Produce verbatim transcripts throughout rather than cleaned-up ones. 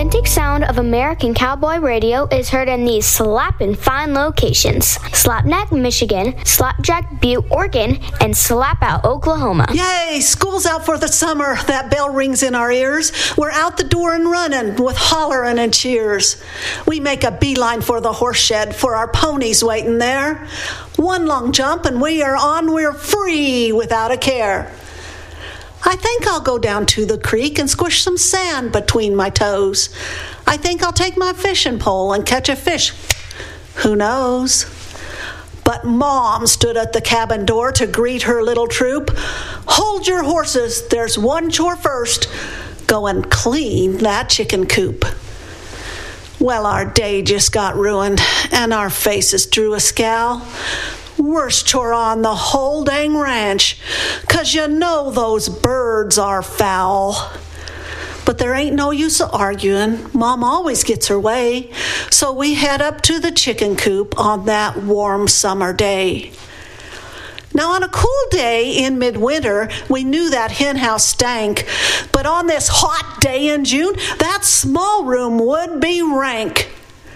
authentic sound of American cowboy radio is heard in these slappin' fine locations: Slapneck, Michigan, Slapjack, Butte, Oregon, and Slapout, Oklahoma. Yay! School's out for the summer. That bell rings in our ears. We're out the door and running with hollering and cheers. We make a beeline for the horse shed for our ponies waiting there. One long jump and we are on. We're free without a care. I think I'll go down to the creek and squish some sand between my toes. I think I'll take my fishing pole and catch a fish. Who knows? But Mom stood at the cabin door to greet her little troop. Hold your horses, there's one chore first. Go and clean that chicken coop. Well, our day just got ruined, and our faces drew a scowl. Worst chore on the whole dang ranch, 'cause you know those birds are foul. But there ain't no use of arguing. Mom always gets her way. So we head up to the chicken coop on that warm summer day. Now, on a cool day in midwinter, we knew that hen house stank. But on this hot day in June, that small room would be rank.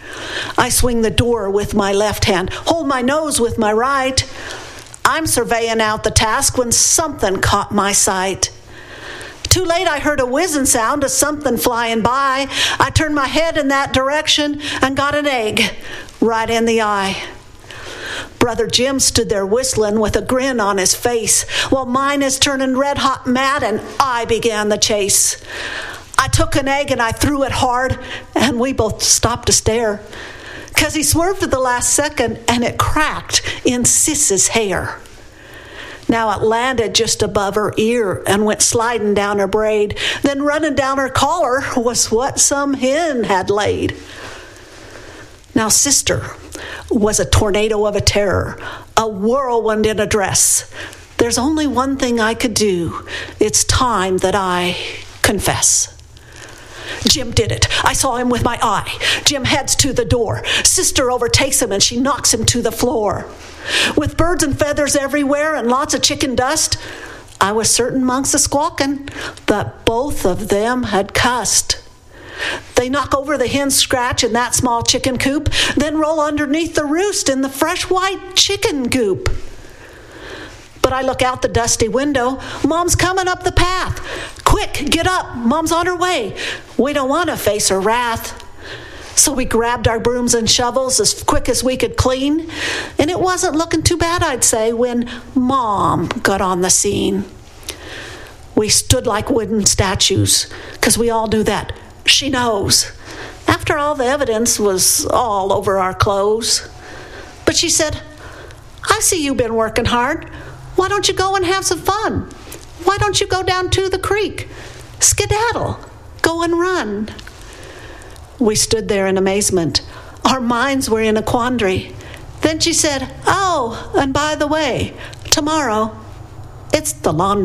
I swing the door with my left hand, hold my nose with my right. I'm surveying out the task when something caught my sight. Too late, I heard a whizzing sound of something flying by. I turned my head in that direction and got an egg right in the eye. Brother Jim stood there whistling with a grin on his face, while mine is turning red-hot mad, and I began the chase. I took an egg and I threw it hard, and we both stopped to stare, 'cause he swerved at the last second and it cracked in Sis's hair. Now it landed just above her ear and went sliding down her braid. Then running down her collar was what some hen had laid. Now Sister was a tornado of a terror, a whirlwind in a dress. There's only one thing I could do. It's time that I confess. Jim did it. I saw him with my eye. Jim heads to the door. Sister overtakes him and she knocks him to the floor. With birds and feathers everywhere and lots of chicken dust, I was certain amongst the squawking that both of them had cussed. They knock over the hen scratch in that small chicken coop, then roll underneath the roost in the fresh white chicken goop. But I look out the dusty window. Mom's coming up the path. Quick, get up. Mom's on her way. We don't want to face her wrath. So we grabbed our brooms and shovels as quick as we could clean. And it wasn't looking too bad, I'd say, when Mom got on the scene. We stood like wooden statues, 'cause we all knew that she knows. After all, the evidence was all over our clothes. But she said, I see you've been working hard. Why don't you go and have some fun? Why don't you go down to the creek? Skedaddle. Go and run. We stood there in amazement. Our minds were in a quandary. Then she said, oh, and by the way, tomorrow, it's the laundry.